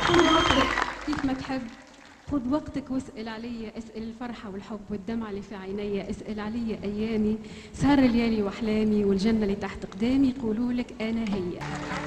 خذ وقتك كيف ما تحب. خذ وقتك واسأل علي، اسأل الفرحة والحب والدمعة اللي في عيني، اسأل علي أيامي، سهر ليالي وأحلامي، والجنة اللي تحت قدامي، يقولوا لك أنا هي.